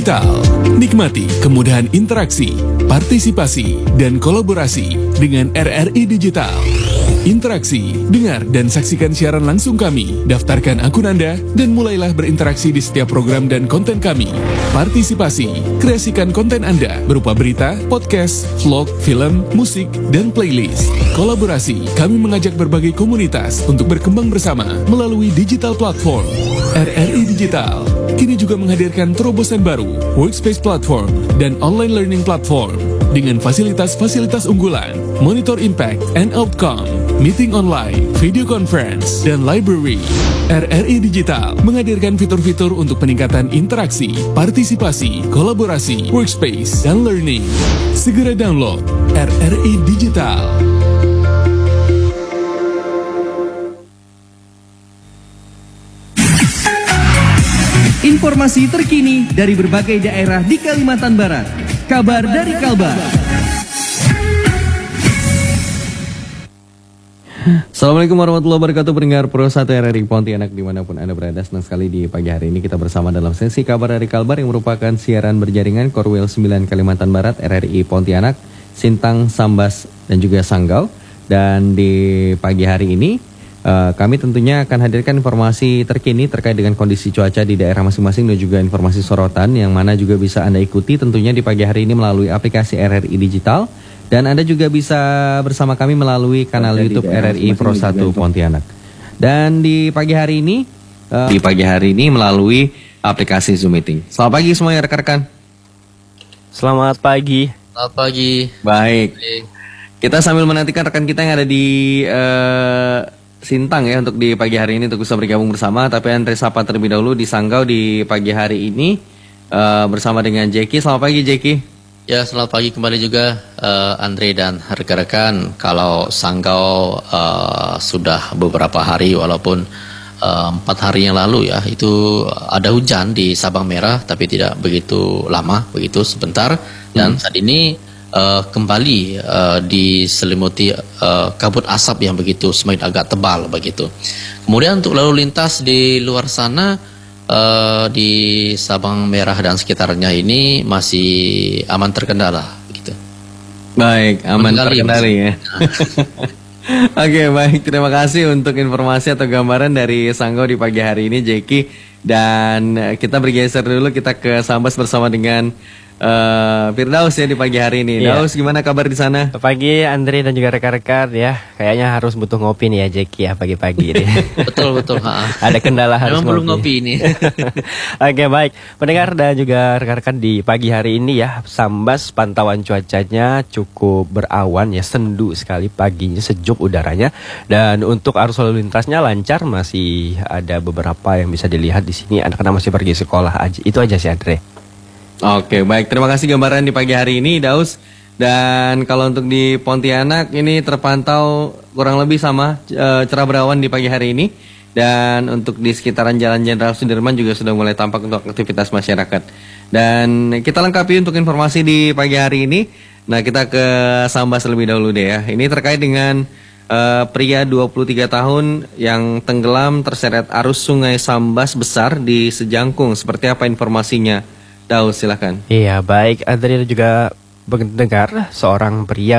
Digital. Nikmati kemudahan interaksi, partisipasi, dan kolaborasi dengan RRI Digital. Interaksi, dengar dan saksikan siaran langsung kami, daftarkan akun Anda, dan mulailah berinteraksi di setiap program dan konten kami. Partisipasi, kreasikan konten Anda berupa berita, podcast, vlog, film, musik, dan playlist. Kolaborasi, kami mengajak berbagai komunitas untuk berkembang bersama melalui digital platform. RRI Digital kini juga menghadirkan terobosan baru, workspace platform, dan online learning platform dengan fasilitas-fasilitas unggulan, monitor impact and outcome, meeting online, video conference, dan library. RRI Digital menghadirkan fitur-fitur untuk peningkatan interaksi, partisipasi, kolaborasi, workspace, dan learning. Segera download RRI Digital. Informasi terkini dari berbagai daerah di Kalimantan Barat. Kabar dari Kalbar. Assalamualaikum warahmatullahi wabarakatuh, pendengar Pro 1 RRI Pontianak dimanapun Anda berada. Senang sekali di pagi hari ini kita bersama dalam sesi Kabar dari Kalbar yang merupakan siaran berjaringan Korwil 9 Kalimantan Barat, RRI Pontianak, Sintang, Sambas, dan juga Sanggau. Dan di pagi hari ini kami tentunya akan hadirkan informasi terkini terkait dengan kondisi cuaca di daerah masing-masing dan juga informasi sorotan yang mana juga bisa Anda ikuti tentunya di pagi hari ini melalui aplikasi RRI Digital. Dan Anda juga bisa bersama kami melalui kanal YouTube RRI Pro 1 Pontianak. Dan di pagi hari ini melalui aplikasi Zoom Meeting. Selamat pagi semuanya rekan-rekan. Selamat pagi. Selamat pagi. Baik. Kita sambil menantikan rekan kita yang ada di Sintang ya untuk di pagi hari ini untuk bisa bergabung bersama. Tapi Andre sapa terlebih dahulu di Sanggau di pagi hari ini bersama dengan Jeki. Selamat pagi Jeki. Ya, selamat pagi kembali juga Andre dan rekan-rekan. Kalau Sanggau sudah beberapa hari walaupun 4 hari yang lalu ya itu ada hujan di Sabang Merah tapi tidak begitu lama, begitu sebentar. Dan saat ini kembali diselimuti kabut asap yang begitu semakin agak tebal begitu. Kemudian untuk lalu lintas di luar sana di Sabang Merah dan sekitarnya ini masih aman terkendala begitu. Baik, aman terkendali ya. Oke, baik, terima kasih untuk informasi atau gambaran dari Sanggau di pagi hari ini Jeki. Dan kita bergeser dulu, kita ke Sambas bersama dengan Firdaus ya di pagi hari ini. Iya. Daus, gimana kabar di sana? Pagi Andre dan juga rekan-rekan ya. Kayaknya harus butuh ngopi nih ya Jeki ya pagi-pagi ini. Betul. Ada kendala harus memang belum ngopi ini. Oke, baik. Pendengar dan juga rekan-rekan di pagi hari ini ya, Sambas pantauan cuacanya cukup berawan ya, sendu sekali paginya, sejuk udaranya. Dan untuk arus lalu lintasnya lancar, masih ada beberapa yang bisa dilihat di sini anak-anak masih pergi sekolah aja. Itu aja sih Andre. Oke, baik. Terima kasih gambaran di pagi hari ini, Daus. Dan kalau untuk di Pontianak ini terpantau kurang lebih sama cerah berawan di pagi hari ini. Dan untuk di sekitaran Jalan Jenderal Sudirman juga sudah mulai tampak untuk aktivitas masyarakat. Dan kita lengkapi untuk informasi di pagi hari ini. Nah, kita ke Sambas lebih dahulu deh ya. Ini terkait dengan pria 23 tahun yang tenggelam terseret arus sungai Sambas besar di Sejangkung. Seperti apa informasinya? Daus, silakan. Iya, baik. Andre juga mendengar seorang pria